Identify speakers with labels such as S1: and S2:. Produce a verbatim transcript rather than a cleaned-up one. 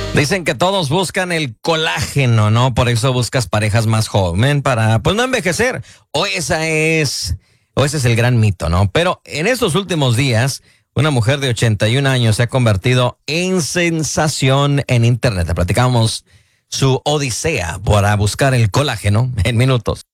S1: Dicen que todos buscan el colágeno, ¿no? Por eso buscas parejas más jóvenes para, pues, no envejecer. O esa es, o ese es el gran mito, ¿no? Pero en estos últimos días, una mujer de ochenta y un años se ha convertido en sensación en internet. Platicamos su odisea para buscar el colágeno en minutos.